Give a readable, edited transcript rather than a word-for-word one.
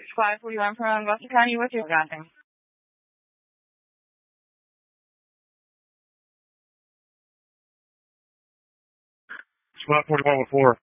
Squad 41 from Gloucester County. What's your goddamn? Squad 41 with 4.